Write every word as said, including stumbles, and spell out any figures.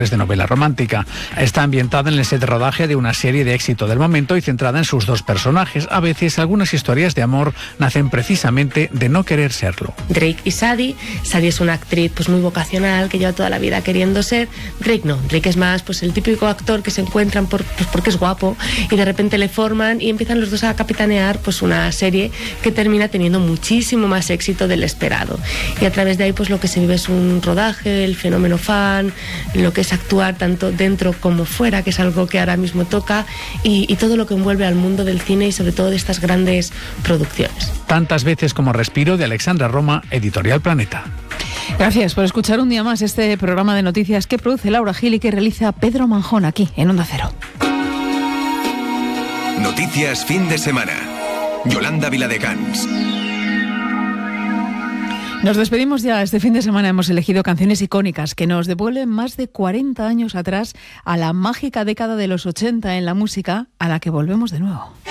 de novela romántica. Está ambientada en el set de rodaje de una serie de éxito del momento y centrada en sus dos personajes. A veces algunas historias de amor nacen precisamente de no querer serlo. Drake y Sadie. Sadie es una actriz pues muy vocacional que lleva toda la vida queriendo ser. Drake no. Drake es más pues el típico actor que se encuentran por, pues, porque es guapo y de repente le forman y empiezan los dos a capitanear pues una serie que termina teniendo muchísimo más éxito del esperado. Y a través de ahí pues lo que se vive es un rodaje, el fenómeno fan, lo que es actuar tanto dentro como fuera, que es algo que ahora mismo toca, y, y todo lo que envuelve al mundo del cine y sobre todo de estas grandes producciones. Tantas veces como respiro, de Alexandra Roma, Editorial Planeta. Gracias por escuchar un día más este programa de noticias que produce Laura Gil y que realiza Pedro Manjón aquí en Onda Cero. Noticias fin de semana. Yolanda Viladecans. Nos despedimos ya. Este fin de semana hemos elegido canciones icónicas que nos devuelven más de cuarenta años atrás a la mágica década de los ochenta en la música, a la que volvemos de nuevo.